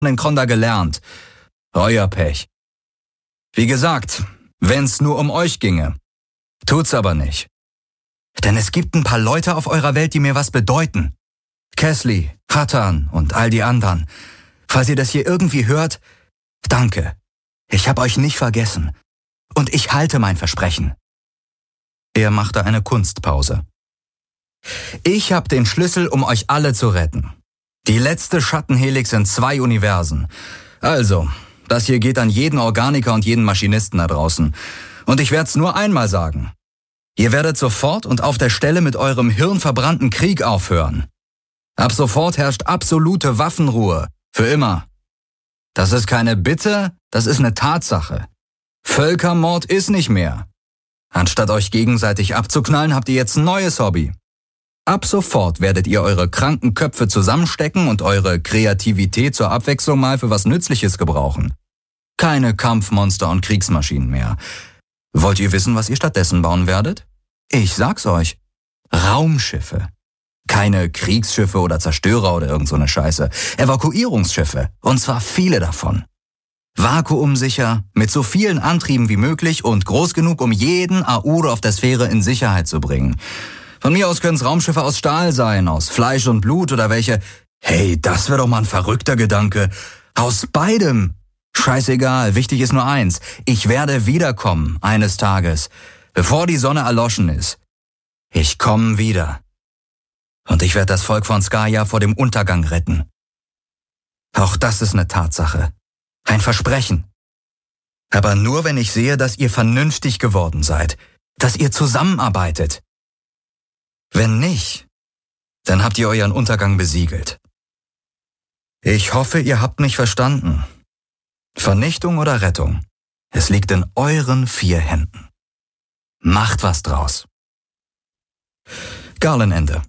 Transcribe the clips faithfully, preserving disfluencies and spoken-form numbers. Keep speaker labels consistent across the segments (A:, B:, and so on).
A: in Kronda gelernt. Euer Pech. Wie gesagt, wenn's nur um euch ginge. Tut's aber nicht. Denn es gibt ein paar Leute auf eurer Welt, die mir was bedeuten. Kessley, Hatan und all die anderen. Falls ihr das hier irgendwie hört, danke. Ich hab euch nicht vergessen. Und ich halte mein Versprechen. Er machte eine Kunstpause. Ich hab den Schlüssel, um euch alle zu retten. Die letzte Schattenhelix in zwei Universen. Also, das hier geht an jeden Organiker und jeden Maschinisten da draußen. Und ich werd's nur einmal sagen. Ihr werdet sofort und auf der Stelle mit eurem hirnverbrannten Krieg aufhören. Ab sofort herrscht absolute Waffenruhe. Für immer. Das ist keine Bitte, das ist eine Tatsache. Völkermord ist nicht mehr. Anstatt euch gegenseitig abzuknallen, habt ihr jetzt ein neues Hobby. Ab sofort werdet ihr eure kranken Köpfe zusammenstecken und eure Kreativität zur Abwechslung mal für was Nützliches gebrauchen. Keine Kampfmonster und Kriegsmaschinen mehr. Wollt ihr wissen, was ihr stattdessen bauen werdet? Ich sag's euch. Raumschiffe. Keine Kriegsschiffe oder Zerstörer oder irgend so eine Scheiße. Evakuierungsschiffe. Und zwar viele davon. Vakuumsicher, mit so vielen Antrieben wie möglich und groß genug, um jeden Aure auf der Sphäre in Sicherheit zu bringen. Von mir aus können's Raumschiffe aus Stahl sein, aus Fleisch und Blut oder welche. Hey, das wäre doch mal ein verrückter Gedanke. Aus beidem. Scheißegal, wichtig ist nur eins. Ich werde wiederkommen, eines Tages, bevor die Sonne erloschen ist. Ich komme wieder. Und ich werde das Volk von Skaja vor dem Untergang retten. Auch das ist eine Tatsache. Ein Versprechen. Aber nur, wenn ich sehe, dass ihr vernünftig geworden seid, dass ihr zusammenarbeitet. Wenn nicht, dann habt ihr euren Untergang besiegelt. Ich hoffe, ihr habt mich verstanden. Vernichtung oder Rettung, es liegt in euren vier Händen. Macht was draus. Garlenende.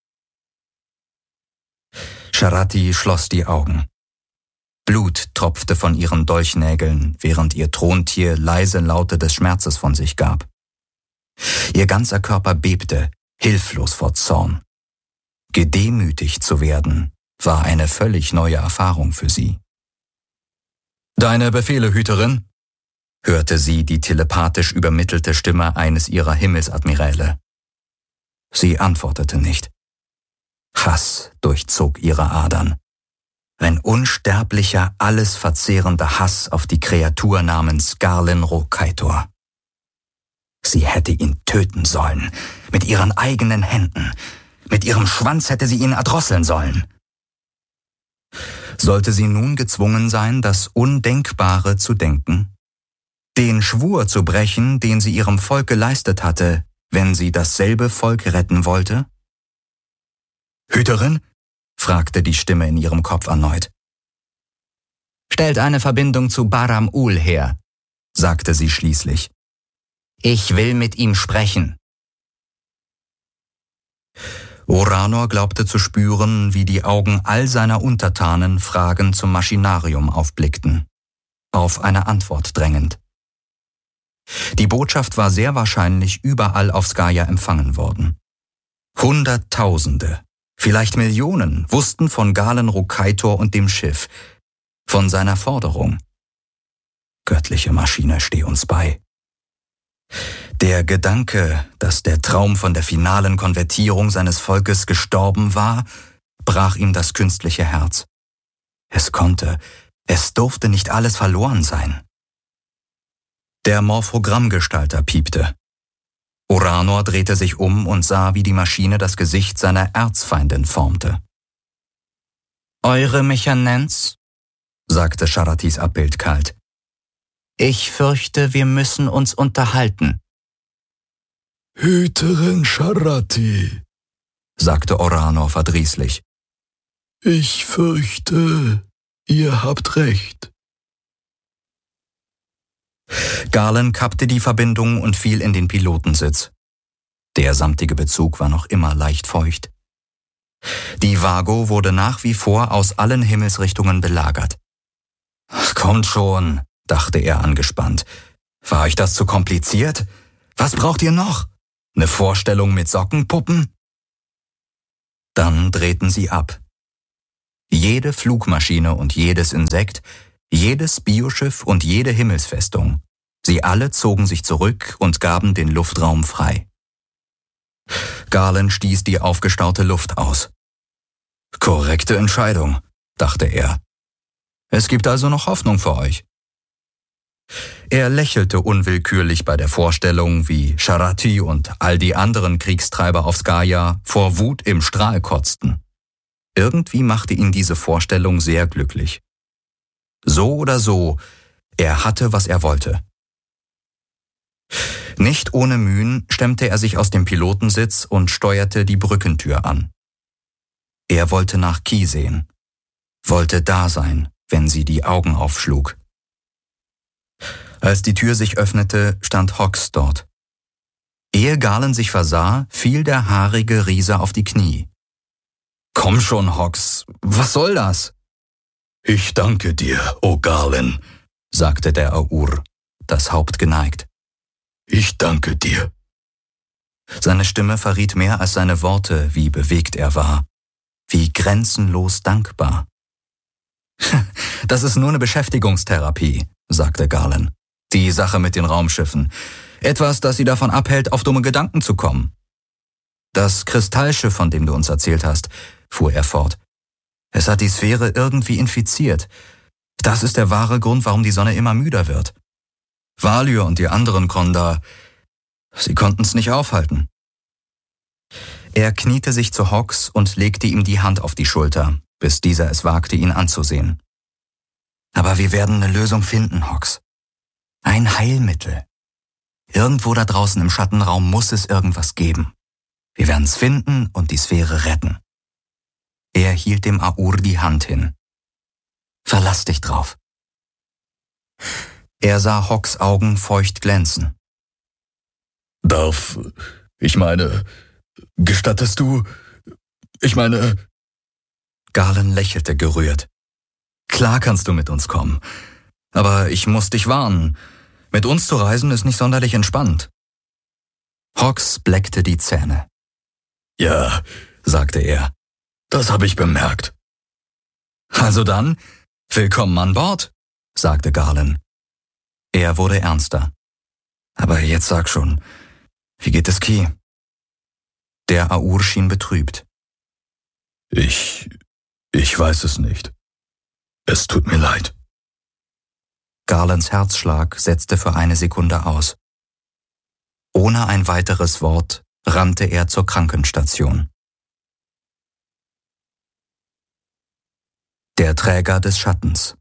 A: Sharati schloss die Augen. Blut tropfte von ihren Dolchnägeln, während ihr Throntier leise Laute des Schmerzes von sich gab. Ihr ganzer Körper bebte, hilflos vor Zorn. Gedemütigt zu werden, war eine völlig neue Erfahrung für sie. »Deine Befehle, Hüterin?« hörte sie die telepathisch übermittelte Stimme eines ihrer Himmelsadmiräle. Sie antwortete nicht. Hass durchzog ihre Adern. Ein unsterblicher, alles verzehrender Hass auf die Kreatur namens Garlen Rokaitor. Sie hätte ihn töten sollen, mit ihren eigenen Händen. Mit ihrem Schwanz hätte sie ihn erdrosseln sollen. Sollte sie nun gezwungen sein, das Undenkbare zu denken? Den Schwur zu brechen, den sie ihrem Volk geleistet hatte, wenn sie dasselbe Volk retten wollte? »Hüterin?« fragte die Stimme in ihrem Kopf erneut. »Stellt eine Verbindung zu Baram-Ul her«, sagte sie schließlich. »Ich will mit ihm sprechen.« Oranor glaubte zu spüren, wie die Augen all seiner Untertanen fragend zum Maschinarium aufblickten, auf eine Antwort drängend. Die Botschaft war sehr wahrscheinlich überall auf Skaja empfangen worden. Hunderttausende, vielleicht Millionen wussten von Garlen Rokaitor und dem Schiff, von seiner Forderung. Göttliche Maschine, steh uns bei. Der Gedanke, dass der Traum von der finalen Konvertierung seines Volkes gestorben war, brach ihm das künstliche Herz. Es konnte, es durfte nicht alles verloren sein. Der Morphogrammgestalter piepte. Oranor drehte sich um und sah, wie die Maschine das Gesicht seiner Erzfeindin formte. »Eure Mechanenz«, sagte Sharatis Abbild kalt. »Ich fürchte, wir müssen uns unterhalten.«
B: »Hüterin Sharati«,
A: sagte Oranor verdrießlich.
B: »Ich fürchte, ihr habt recht.«
A: Garlen kappte die Verbindung und fiel in den Pilotensitz. Der samtige Bezug war noch immer leicht feucht. Die Vago wurde nach wie vor aus allen Himmelsrichtungen belagert. »Ach, kommt schon«, dachte er angespannt. »War euch das zu kompliziert? Was braucht ihr noch? Eine Vorstellung mit Sockenpuppen?« Dann drehten sie ab. Jede Flugmaschine und jedes Insekt, jedes Bioschiff und jede Himmelsfestung. Sie alle zogen sich zurück und gaben den Luftraum frei. Garland stieß die aufgestaute Luft aus. Korrekte Entscheidung, dachte er. Es gibt also noch Hoffnung für euch. Er lächelte unwillkürlich bei der Vorstellung, wie Sharati und all die anderen Kriegstreiber auf Skaja vor Wut im Strahl kotzten. Irgendwie machte ihn diese Vorstellung sehr glücklich. So oder so, er hatte, was er wollte. Nicht ohne Mühen stemmte er sich aus dem Pilotensitz und steuerte die Brückentür an. Er wollte nach Key sehen, wollte da sein, wenn sie die Augen aufschlug. Als die Tür sich öffnete, stand Hawks dort. Ehe Garland sich versah, fiel der haarige Riese auf die Knie. »Komm schon, Hawks, was soll das?«
B: »Ich danke dir, o Garland«,
A: sagte der Aur, das Haupt geneigt.
B: »Ich danke dir.«
A: Seine Stimme verriet mehr als seine Worte, wie bewegt er war, wie grenzenlos dankbar. »Das ist nur eine Beschäftigungstherapie«, sagte Garland. »Die Sache mit den Raumschiffen. Etwas, das sie davon abhält, auf dumme Gedanken zu kommen.« »Das Kristallschiff, von dem du uns erzählt hast«, fuhr er fort. »Es hat die Sphäre irgendwie infiziert. Das ist der wahre Grund, warum die Sonne immer müder wird. Valyr und die anderen Kondar, sie konnten es nicht aufhalten.« Er kniete sich zu Hawks und legte ihm die Hand auf die Schulter, bis dieser es wagte, ihn anzusehen. »Aber wir werden eine Lösung finden, Hawks. Ein Heilmittel. Irgendwo da draußen im Schattenraum muss es irgendwas geben. Wir werden es finden und die Sphäre retten.« Er hielt dem Aur die Hand hin. »Verlass dich drauf.« Er sah Hawks Augen feucht glänzen.
B: »Darf, ich meine, gestattest du, ich meine...«
A: Garland lächelte gerührt. »Klar kannst du mit uns kommen. Aber ich muss dich warnen. Mit uns zu reisen ist nicht sonderlich entspannt.« Hawks bleckte die Zähne.
B: »Ja«, sagte er, »das habe ich bemerkt.«
A: »Also dann, willkommen an Bord«, sagte Garland. Er wurde ernster. »Aber jetzt sag schon, wie geht es Key?« Der Aur schien betrübt.
B: Ich, ich weiß es nicht. Es tut mir leid.«
A: Garlands Herzschlag setzte für eine Sekunde aus. Ohne ein weiteres Wort rannte er zur Krankenstation. Der Träger des Schattens.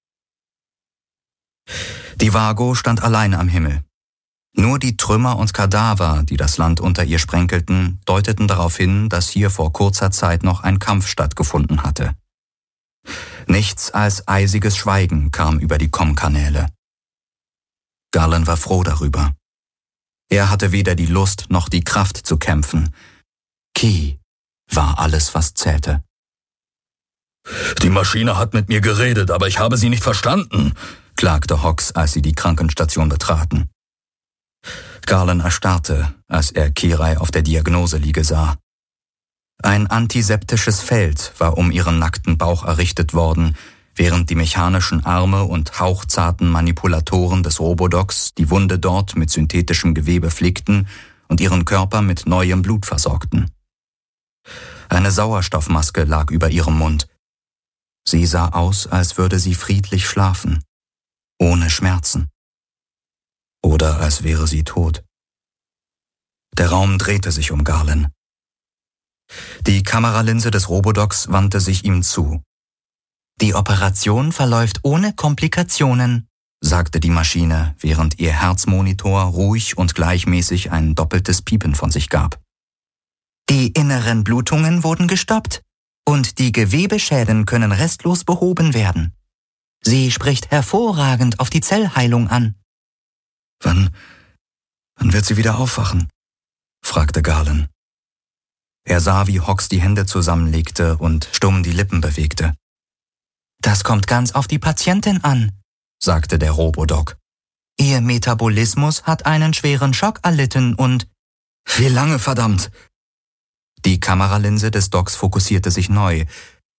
A: Die Vago stand allein am Himmel. Nur die Trümmer und Kadaver, die das Land unter ihr sprenkelten, deuteten darauf hin, dass hier vor kurzer Zeit noch ein Kampf stattgefunden hatte. Nichts als eisiges Schweigen kam über die Kommkanäle. Garland war froh darüber. Er hatte weder die Lust noch die Kraft zu kämpfen. Key war alles, was zählte.
B: »Die Maschine hat mit mir geredet, aber ich habe sie nicht verstanden«,
A: klagte Hawks, als sie die Krankenstation betraten. Garland erstarrte, als er Kirai auf der Diagnoseliege sah. Ein antiseptisches Feld war um ihren nackten Bauch errichtet worden, während die mechanischen Arme und hauchzarten Manipulatoren des Robodocs die Wunde dort mit synthetischem Gewebe flickten und ihren Körper mit neuem Blut versorgten. Eine Sauerstoffmaske lag über ihrem Mund. Sie sah aus, als würde sie friedlich schlafen, ohne Schmerzen. Oder als wäre sie tot. Der Raum drehte sich um Garland. Die Kameralinse des Robodocs wandte sich ihm zu. »Die Operation verläuft ohne Komplikationen«, sagte die Maschine, während ihr Herzmonitor ruhig und gleichmäßig ein doppeltes Piepen von sich gab. »Die inneren Blutungen wurden gestoppt und die Gewebeschäden können restlos behoben werden. Sie spricht hervorragend auf die Zellheilung an.« »Wann, wann wird sie wieder aufwachen?« fragte Garland. Er sah, wie Hawks die Hände zusammenlegte und stumm die Lippen bewegte. »Das kommt ganz auf die Patientin an«, sagte der Robodoc. »Ihr Metabolismus hat einen schweren Schock erlitten und...« »Wie lange, verdammt?« Die Kameralinse des Docs fokussierte sich neu.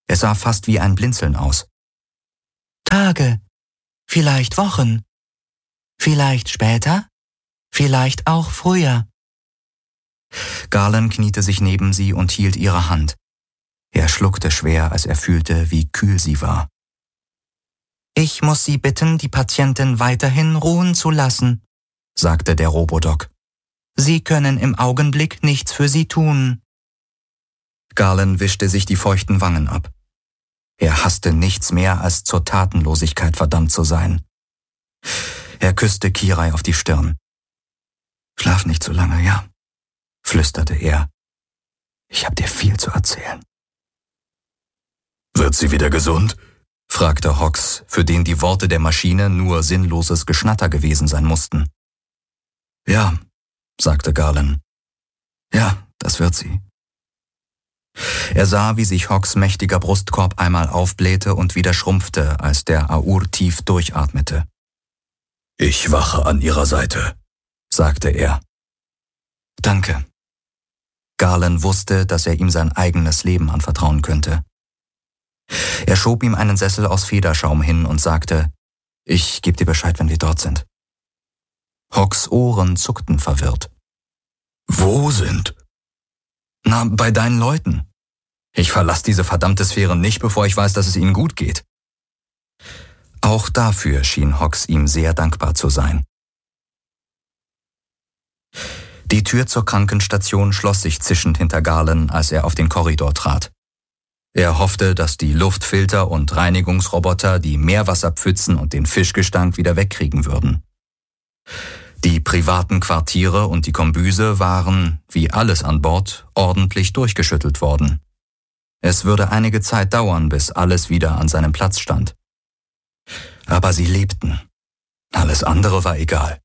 A: Es sah fast wie ein Blinzeln aus.
C: Tage, vielleicht Wochen, vielleicht später, vielleicht auch früher.
A: Garland kniete sich neben sie und hielt ihre Hand. Er schluckte schwer, als er fühlte, wie kühl sie war.
C: Ich muss Sie bitten, die Patientin weiterhin ruhen zu lassen,
A: sagte der Robodoc.
C: Sie können im Augenblick nichts für sie tun.
A: Garland wischte sich die feuchten Wangen ab. Er hasste nichts mehr, als zur Tatenlosigkeit verdammt zu sein. Er küsste Kirai auf die Stirn. »Schlaf nicht so lange, ja?« flüsterte er. »Ich hab dir viel zu erzählen.«
B: »Wird sie wieder gesund?«
A: fragte Hox, für den die Worte der Maschine nur sinnloses Geschnatter gewesen sein mussten. »Ja«, sagte Garland. »Ja, das wird sie.« Er sah, wie sich Hox mächtiger Brustkorb einmal aufblähte und wieder schrumpfte, als der Aur tief durchatmete.
B: »Ich wache an ihrer Seite«,
A: sagte er. »Danke.« Garland wusste, dass er ihm sein eigenes Leben anvertrauen könnte. Er schob ihm einen Sessel aus Federschaum hin und sagte, »Ich gebe dir Bescheid, wenn wir dort sind.« Hox' Ohren zuckten verwirrt.
B: »Wo sind?«
A: »Na, bei deinen Leuten. Ich verlasse diese verdammte Sphäre nicht, bevor ich weiß, dass es ihnen gut geht.« Auch dafür schien Hox ihm sehr dankbar zu sein. Die Tür zur Krankenstation schloss sich zischend hinter Garland, als er auf den Korridor trat. Er hoffte, dass die Luftfilter und Reinigungsroboter die Meerwasserpfützen und den Fischgestank wieder wegkriegen würden. Die privaten Quartiere und die Kombüse waren, wie alles an Bord, ordentlich durchgeschüttelt worden. Es würde einige Zeit dauern, bis alles wieder an seinem Platz stand. Aber sie lebten. Alles andere war egal.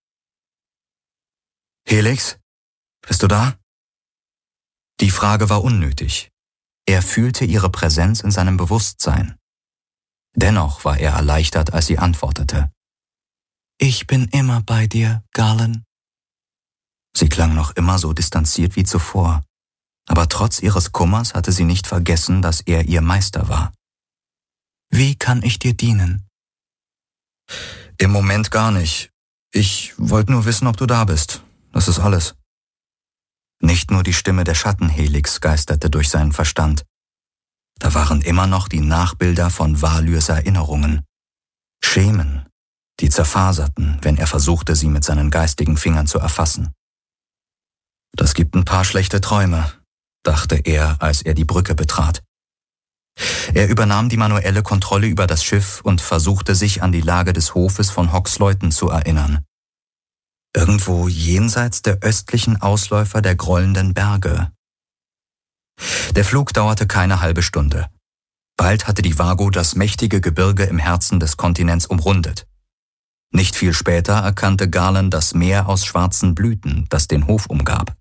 A: »Helix, bist du da?« Die Frage war unnötig. Er fühlte ihre Präsenz in seinem Bewusstsein. Dennoch war er erleichtert, als sie antwortete.
C: »Ich bin immer bei dir, Garland.«
A: Sie klang noch immer so distanziert wie zuvor, aber trotz ihres Kummers hatte sie nicht vergessen, dass er ihr Meister war.
C: »Wie kann ich dir dienen?«
A: »Im Moment gar nicht. Ich wollte nur wissen, ob du da bist. Das ist alles.« Nicht nur die Stimme der Schattenhelix geisterte durch seinen Verstand. Da waren immer noch die Nachbilder von Valyrs Erinnerungen. Schemen, die zerfaserten, wenn er versuchte, sie mit seinen geistigen Fingern zu erfassen. »Das gibt ein paar schlechte Träume«, dachte er, als er die Brücke betrat. Er übernahm die manuelle Kontrolle über das Schiff und versuchte sich an die Lage des Hofes von Hox Leuten zu erinnern. Irgendwo jenseits der östlichen Ausläufer der grollenden Berge. Der Flug dauerte keine halbe Stunde. Bald hatte die Vago das mächtige Gebirge im Herzen des Kontinents umrundet. Nicht viel später erkannte Garland das Meer aus schwarzen Blüten, das den Hof umgab.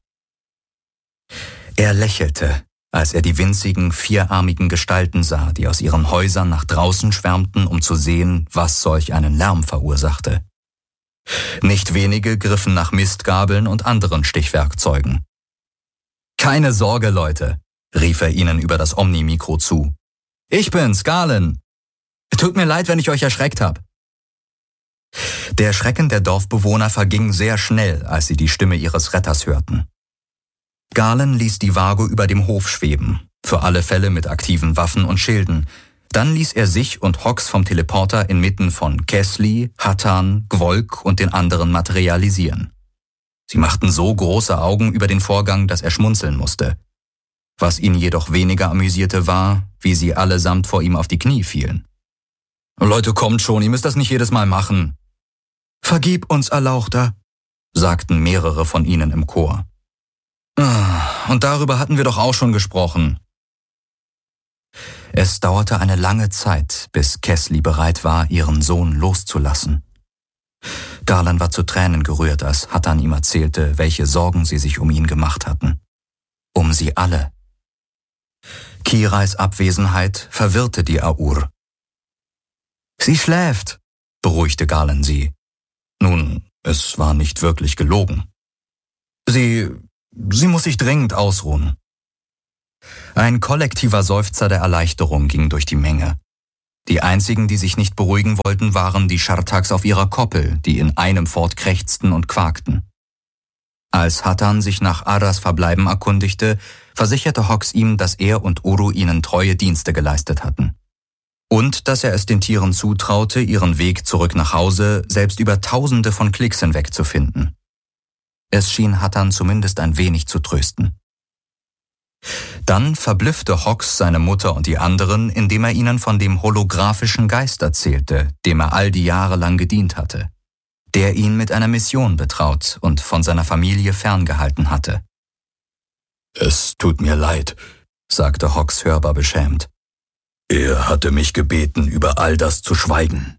A: Er lächelte, als er die winzigen, vierarmigen Gestalten sah, die aus ihren Häusern nach draußen schwärmten, um zu sehen, was solch einen Lärm verursachte. Nicht wenige griffen nach Mistgabeln und anderen Stichwerkzeugen. »Keine Sorge, Leute«, rief er ihnen über das Omni-Mikro zu. »Ich bin's, Garland. Tut mir leid, wenn ich euch erschreckt habe.« Der Schrecken der Dorfbewohner verging sehr schnell, als sie die Stimme ihres Retters hörten. Garland ließ die Vago über dem Hof schweben, für alle Fälle mit aktiven Waffen und Schilden. Dann ließ er sich und Hox vom Teleporter inmitten von Kessli, Hattan, Gwolk und den anderen materialisieren. Sie machten so große Augen über den Vorgang, dass er schmunzeln musste. Was ihn jedoch weniger amüsierte war, wie sie allesamt vor ihm auf die Knie fielen. »Leute, kommt schon, ihr müsst das nicht jedes Mal machen.« »Vergib uns, Erlauchter«, sagten mehrere von ihnen im Chor. »Und darüber hatten wir doch auch schon gesprochen.« Es dauerte eine lange Zeit, bis Kessli bereit war, ihren Sohn loszulassen. Garland war zu Tränen gerührt, als Hattan ihm erzählte, welche Sorgen sie sich um ihn gemacht hatten. Um sie alle. Kirais Abwesenheit verwirrte die Aur. »Sie schläft«, beruhigte Garland sie. Nun, es war nicht wirklich gelogen. Sie, sie muss sich dringend ausruhen. Ein kollektiver Seufzer der Erleichterung ging durch die Menge. Die einzigen, die sich nicht beruhigen wollten, waren die Schartaks auf ihrer Koppel, die in einem fort krächzten und quakten. Als Hattan sich nach Aras Verbleiben erkundigte, versicherte Hox ihm, dass er und Uru ihnen treue Dienste geleistet hatten. Und dass er es den Tieren zutraute, ihren Weg zurück nach Hause selbst über Tausende von Klicks hinweg zu finden. Es schien Hattan zumindest ein wenig zu trösten. Dann verblüffte Hox seine Mutter und die anderen, indem er ihnen von dem holographischen Geist erzählte, dem er all die Jahre lang gedient hatte, der ihn mit einer Mission betraut und von seiner Familie ferngehalten hatte.
B: »Es tut mir leid«,
A: sagte Hox hörbar beschämt.
B: »Er hatte mich gebeten, über all das zu schweigen.«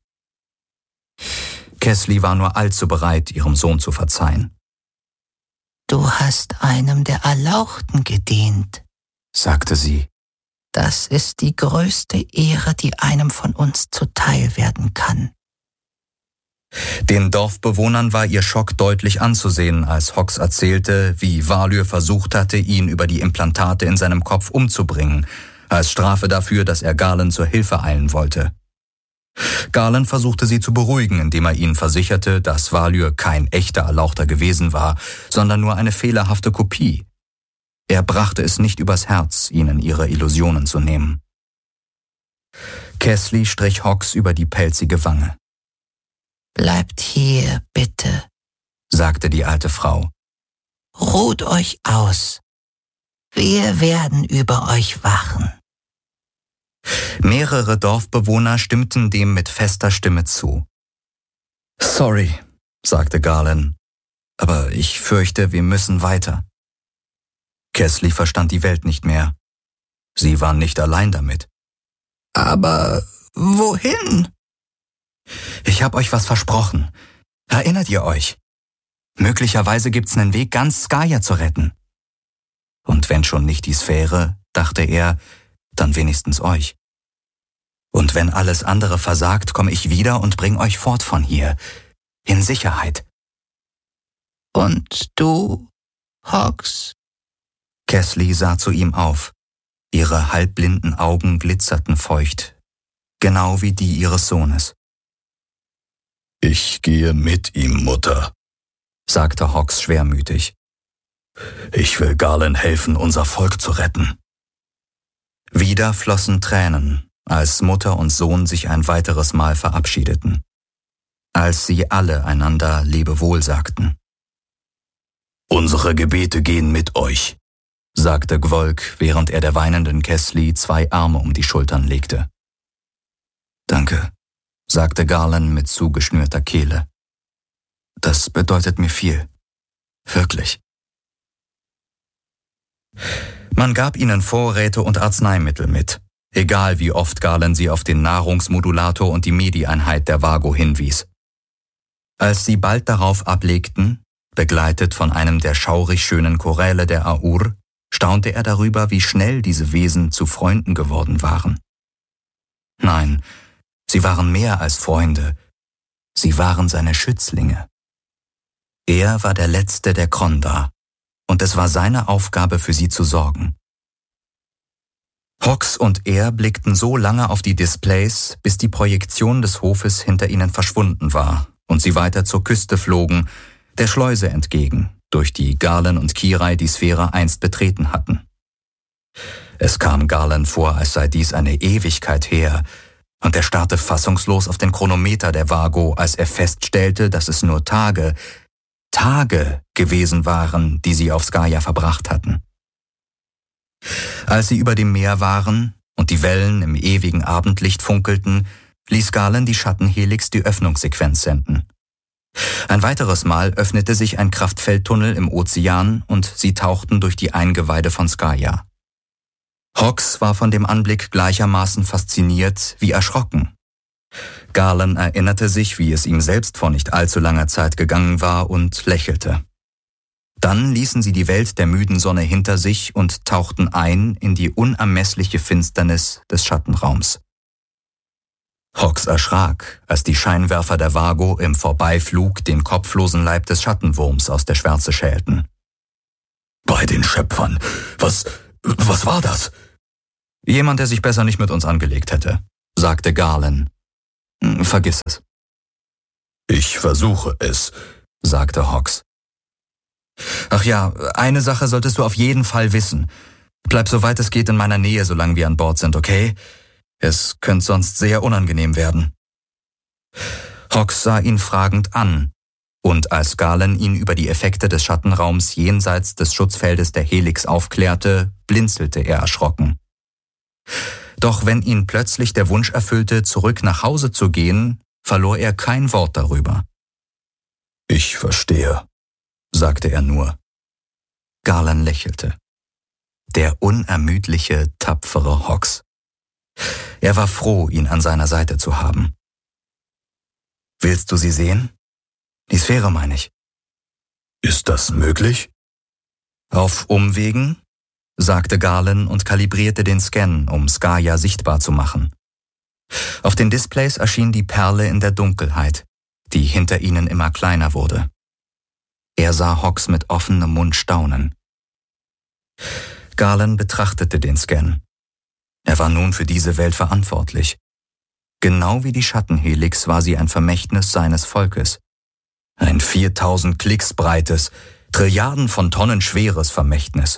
A: Kesli war nur allzu bereit, ihrem Sohn zu verzeihen.
C: »Du hast einem der Erlauchten gedient«,
A: sagte sie.
C: »Das ist die größte Ehre, die einem von uns zuteil werden kann.«
A: Den Dorfbewohnern war ihr Schock deutlich anzusehen, als Hox erzählte, wie Valyr versucht hatte, ihn über die Implantate in seinem Kopf umzubringen, als Strafe dafür, dass er Galen zur Hilfe eilen wollte. Galen versuchte sie zu beruhigen, indem er ihnen versicherte, dass Valyr kein echter Erlauchter gewesen war, sondern nur eine fehlerhafte Kopie. Er brachte es nicht übers Herz, ihnen ihre Illusionen zu nehmen. Kesli strich Hox über die pelzige Wange.
C: »Bleibt hier, bitte«,
A: sagte die alte Frau.
C: »Ruht euch aus. Wir werden über euch wachen.«
A: Mehrere Dorfbewohner stimmten dem mit fester Stimme zu. »Sorry«, sagte Galen, »aber ich fürchte, wir müssen weiter.« Kesli verstand die Welt nicht mehr. Sie war nicht allein damit.
C: »Aber wohin?«
A: »Ich hab euch was versprochen. Erinnert ihr euch? Möglicherweise gibt's einen Weg, ganz Skaya zu retten.« Und wenn schon nicht die Sphäre, dachte er, dann wenigstens euch. Und wenn alles andere versagt, komme ich wieder und bring euch fort von hier, in Sicherheit.
C: »Und du, Hox?«
A: Kesli sah zu ihm auf. Ihre halbblinden Augen glitzerten feucht, genau wie die ihres Sohnes.
B: »Ich gehe mit ihm, Mutter«,
A: sagte Hox schwermütig.
B: »Ich will Galen helfen, unser Volk zu retten.«
A: Wieder flossen Tränen, als Mutter und Sohn sich ein weiteres Mal verabschiedeten, als sie alle einander Lebewohl sagten.
B: »Unsere Gebete gehen mit euch«,
A: sagte Gwolk, während er der weinenden Kesli zwei Arme um die Schultern legte. »Danke«, sagte Galen mit zugeschnürter Kehle. »Das bedeutet mir viel. Wirklich.« Man gab ihnen Vorräte und Arzneimittel mit, egal wie oft Galen sie auf den Nahrungsmodulator und die Medi-Einheit der Vago hinwies. Als sie bald darauf ablegten, begleitet von einem der schaurig schönen Choräle der Aur, staunte er darüber, wie schnell diese Wesen zu Freunden geworden waren. Nein, sie waren mehr als Freunde, sie waren seine Schützlinge. Er war der Letzte der Kronda, und es war seine Aufgabe, für sie zu sorgen. Hox und er blickten so lange auf die Displays, bis die Projektion des Hofes hinter ihnen verschwunden war und sie weiter zur Küste flogen, der Schleuse entgegen, durch die Galen und Kirai die Sphäre einst betreten hatten. Es kam Galen vor, als sei dies eine Ewigkeit her, und er starrte fassungslos auf den Chronometer der Vago, als er feststellte, dass es nur Tage, Tage gewesen waren, die sie auf Skaya verbracht hatten. Als sie über dem Meer waren und die Wellen im ewigen Abendlicht funkelten, ließ Galen die Schattenhelix die Öffnungssequenz senden. Ein weiteres Mal öffnete sich ein Kraftfeldtunnel im Ozean und sie tauchten durch die Eingeweide von Skaya. Hox war von dem Anblick gleichermaßen fasziniert wie erschrocken. Galen erinnerte sich, wie es ihm selbst vor nicht allzu langer Zeit gegangen war, und lächelte. Dann ließen sie die Welt der müden Sonne hinter sich und tauchten ein in die unermessliche Finsternis des Schattenraums. Hox erschrak, als die Scheinwerfer der Vago im Vorbeiflug den kopflosen Leib des Schattenwurms aus der Schwärze schälten.
B: »Bei den Schöpfern! Was, Was war das?
A: Jemand, der sich besser nicht mit uns angelegt hätte, sagte Garland. Vergiss es.
B: Ich versuche es,
A: sagte Hawks. Ach ja, eine Sache solltest du auf jeden Fall wissen. Bleib soweit es geht in meiner Nähe, solange wir an Bord sind, okay? Es könnte sonst sehr unangenehm werden. Hawks sah ihn fragend an, und als Garland ihn über die Effekte des Schattenraums jenseits des Schutzfeldes der Helix aufklärte, blinzelte er erschrocken. Doch wenn ihn plötzlich der Wunsch erfüllte, zurück nach Hause zu gehen, verlor er kein Wort darüber.
B: Ich verstehe,
A: sagte er nur. Garland lächelte. Der unermüdliche, tapfere Hawks. Er war froh, ihn an seiner Seite zu haben. Willst du sie sehen? Die Sphäre, meine ich.
B: Ist das möglich?
A: Auf Umwegen, sagte Garland und kalibrierte den Scan, um Skaya sichtbar zu machen. Auf den Displays erschien die Perle in der Dunkelheit, die hinter ihnen immer kleiner wurde. Er sah Hawks mit offenem Mund staunen. Garland betrachtete den Scan. Er war nun für diese Welt verantwortlich. Genau wie die Schattenhelix war sie ein Vermächtnis seines Volkes. Ein viertausend Klicks breites, Trilliarden von Tonnen schweres Vermächtnis.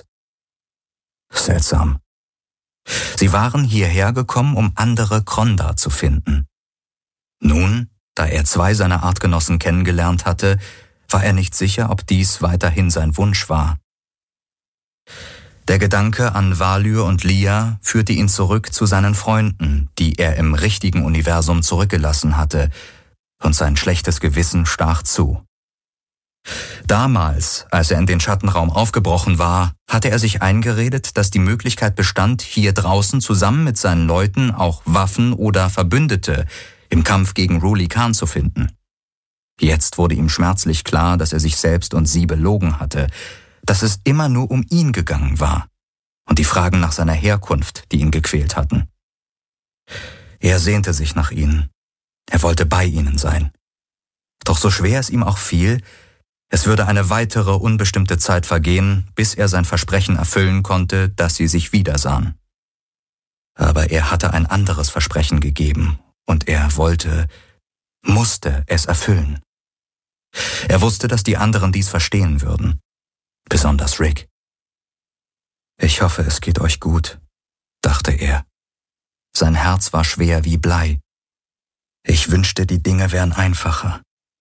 A: Seltsam. Sie waren hierher gekommen, um andere Kronda zu finden. Nun, da er zwei seiner Artgenossen kennengelernt hatte, war er nicht sicher, ob dies weiterhin sein Wunsch war. Der Gedanke an Valyr und Lia führte ihn zurück zu seinen Freunden, die er im richtigen Universum zurückgelassen hatte, und sein schlechtes Gewissen stach zu. Damals, als er in den Schattenraum aufgebrochen war, hatte er sich eingeredet, dass die Möglichkeit bestand, hier draußen zusammen mit seinen Leuten auch Waffen oder Verbündete im Kampf gegen Ruli Khan zu finden. Jetzt wurde ihm schmerzlich klar, dass er sich selbst und sie belogen hatte, dass es immer nur um ihn gegangen war und die Fragen nach seiner Herkunft, die ihn gequält hatten. Er sehnte sich nach ihnen. Er wollte bei ihnen sein. Doch so schwer es ihm auch fiel, es würde eine weitere unbestimmte Zeit vergehen, bis er sein Versprechen erfüllen konnte, dass sie sich wiedersahen. Aber er hatte ein anderes Versprechen gegeben und er wollte, musste es erfüllen. Er wusste, dass die anderen dies verstehen würden. Besonders Rick. Ich hoffe, es geht euch gut, dachte er. Sein Herz war schwer wie Blei. Ich wünschte, die Dinge wären einfacher.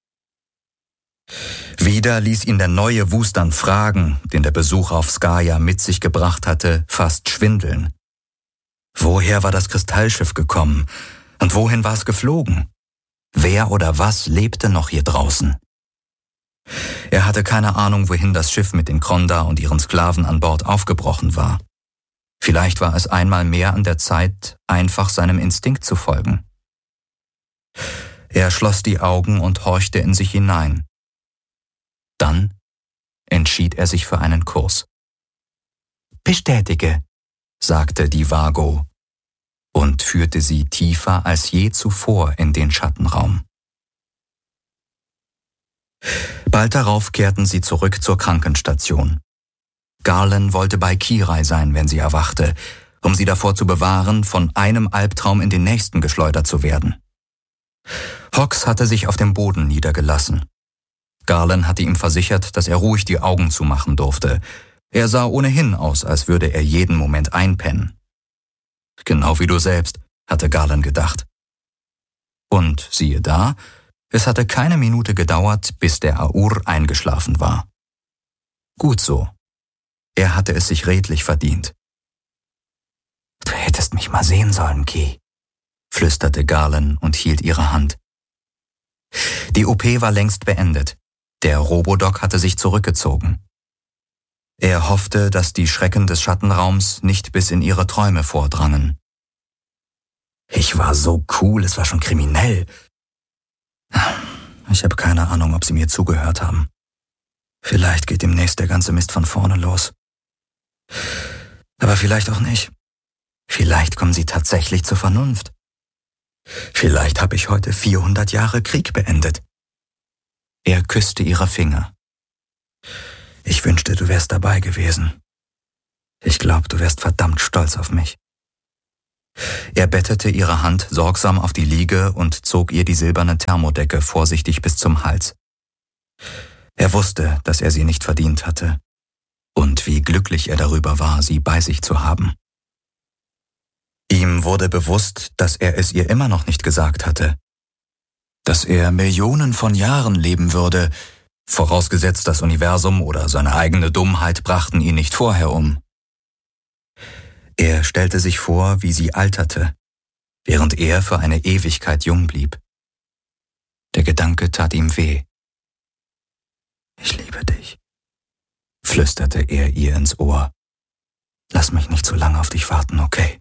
A: Wieder ließ ihn der neue Wust an Fragen, den der Besuch auf Skaya mit sich gebracht hatte, fast schwindeln. Woher war das Kristallschiff gekommen? Und wohin war es geflogen? Wer oder was lebte noch hier draußen? Er hatte keine Ahnung, wohin das Schiff mit den Kronda und ihren Sklaven an Bord aufgebrochen war. Vielleicht war es einmal mehr an der Zeit, einfach seinem Instinkt zu folgen. Er schloss die Augen und horchte in sich hinein. Dann entschied er sich für einen Kurs. »Bestätige«, sagte die Vago und führte sie tiefer als je zuvor in den Schattenraum. Bald darauf kehrten sie zurück zur Krankenstation. Garland wollte bei Kirai sein, wenn sie erwachte, um sie davor zu bewahren, von einem Albtraum in den nächsten geschleudert zu werden. Hawks hatte sich auf dem Boden niedergelassen. Garland hatte ihm versichert, dass er ruhig die Augen zumachen durfte. Er sah ohnehin aus, als würde er jeden Moment einpennen. Genau wie du selbst, hatte Garland gedacht. Und siehe da, es hatte keine Minute gedauert, bis der Aur eingeschlafen war. Gut so. Er hatte es sich redlich verdient. »Du hättest mich mal sehen sollen, Ki«, flüsterte Garland und hielt ihre Hand. Die O P war längst beendet. Der Robodoc hatte sich zurückgezogen. Er hoffte, dass die Schrecken des Schattenraums nicht bis in ihre Träume vordrangen. »Ich war so cool, es war schon kriminell.« Ich habe keine Ahnung, ob sie mir zugehört haben. Vielleicht geht demnächst der ganze Mist von vorne los. Aber vielleicht auch nicht. Vielleicht kommen sie tatsächlich zur Vernunft. Vielleicht habe ich heute vierhundert Jahre Krieg beendet. Er küsste ihre Finger. Ich wünschte, du wärst dabei gewesen. Ich glaube, du wärst verdammt stolz auf mich. Er bettete ihre Hand sorgsam auf die Liege und zog ihr die silberne Thermodecke vorsichtig bis zum Hals. Er wusste, dass er sie nicht verdient hatte und wie glücklich er darüber war, sie bei sich zu haben. Ihm wurde bewusst, dass er es ihr immer noch nicht gesagt hatte, dass er Millionen von Jahren leben würde, vorausgesetzt das Universum oder seine eigene Dummheit brachten ihn nicht vorher um. Er stellte sich vor, wie sie alterte, während er für eine Ewigkeit jung blieb. Der Gedanke tat ihm weh. »Ich liebe dich«, flüsterte er ihr ins Ohr. »Lass mich nicht zu lange auf dich warten, okay?«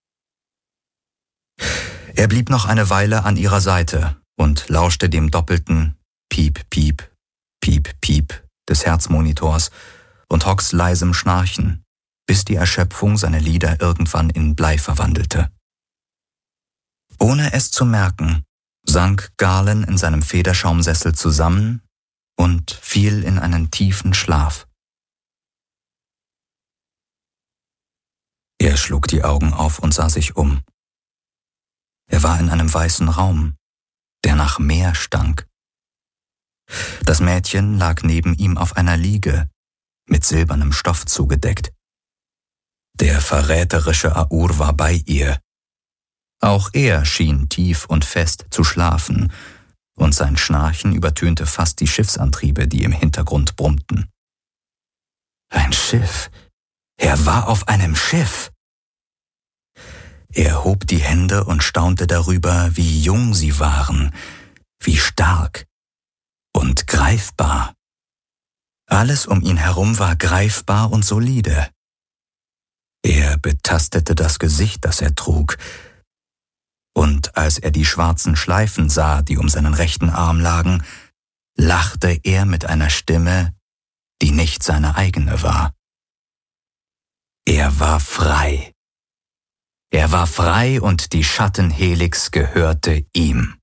A: Er blieb noch eine Weile an ihrer Seite und lauschte dem doppelten Piep, Piep, Piep, Piep des Herzmonitors und Hocks leisem Schnarchen, bis die Erschöpfung seine Lider irgendwann in Blei verwandelte. Ohne es zu merken, sank Garland in seinem Federschaumsessel zusammen und fiel in einen tiefen Schlaf. Er schlug die Augen auf und sah sich um. Er war in einem weißen Raum, der nach Meer stank. Das Mädchen lag neben ihm auf einer Liege, mit silbernem Stoff zugedeckt. Der verräterische Aur war bei ihr. Auch er schien tief und fest zu schlafen, und sein Schnarchen übertönte fast die Schiffsantriebe, die im Hintergrund brummten. Ein Schiff. Er war auf einem Schiff. Er hob die Hände und staunte darüber, wie jung sie waren, wie stark und greifbar. Alles um ihn herum war greifbar und solide. Er betastete das Gesicht, das er trug, und als er die schwarzen Schleifen sah, die um seinen rechten Arm lagen, lachte er mit einer Stimme, die nicht seine eigene war. Er war frei. Er war frei und die Schattenhelix gehörte ihm.